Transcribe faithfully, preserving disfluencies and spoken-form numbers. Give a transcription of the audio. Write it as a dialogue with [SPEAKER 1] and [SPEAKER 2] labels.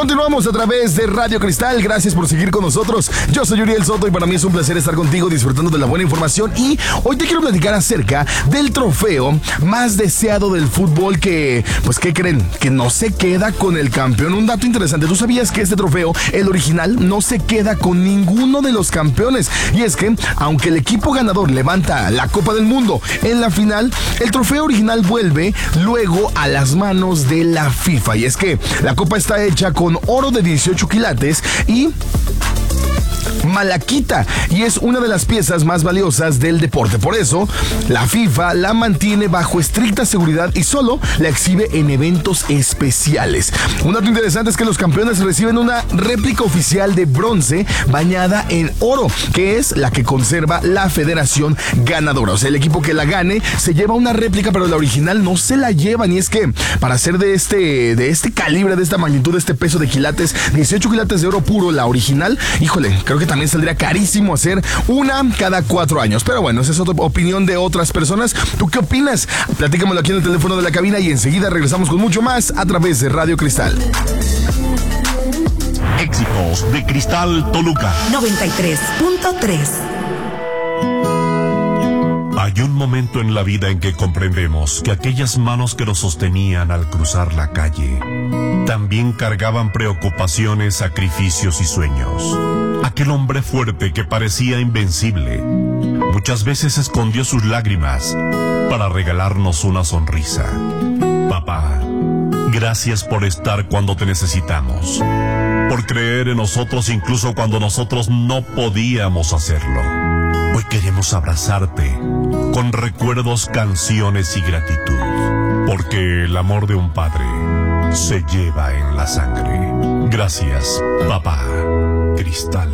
[SPEAKER 1] Continuamos a través de Radio Cristal. Gracias por seguir con nosotros. Yo soy Uriel Soto y para mí es un placer estar contigo disfrutando de la buena información. Y hoy te quiero platicar acerca del trofeo más deseado del fútbol que, pues, ¿qué creen? Que no se queda con el campeón. Un dato interesante. ¿Tú sabías que este trofeo, el original, no se queda con ninguno de los campeones? Y es que, aunque el equipo ganador levanta la Copa del Mundo en la final, el trofeo original vuelve luego a las manos de la FIFA. Y es que la copa está hecha con oro de dieciocho quilates y malaquita, y es una de las piezas más valiosas del deporte. Por eso, la FIFA la mantiene bajo estricta seguridad y solo la exhibe en eventos especiales. Un dato interesante es que los campeones reciben una réplica oficial de bronce bañada en oro, que es la que conserva la federación ganadora. O sea, el equipo que la gane se lleva una réplica, pero la original no se la llevan. Y es que para ser de este, de este calibre, de esta magnitud, de este peso de quilates, dieciocho quilates de oro puro, la original, híjole, creo que también saldría carísimo hacer una cada cuatro años. Pero bueno, esa es otra opinión de otras personas. ¿Tú qué opinas? Platícamelo aquí en el teléfono de la cabina y enseguida regresamos con mucho más a través de Radio Cristal.
[SPEAKER 2] Éxitos de Cristal Toluca
[SPEAKER 3] noventa y tres punto tres.
[SPEAKER 2] Hay un momento en la vida en que comprendemos que aquellas manos que nos sostenían al cruzar la calle también cargaban preocupaciones, sacrificios y sueños. Aquel hombre fuerte que parecía invencible muchas veces escondió sus lágrimas para regalarnos una sonrisa. Papá, gracias por estar cuando te necesitamos, por creer en nosotros incluso cuando nosotros no podíamos hacerlo. Hoy queremos abrazarte con recuerdos, canciones y gratitud, porque el amor de un padre se lleva en la sangre. Gracias, papá. Cristal.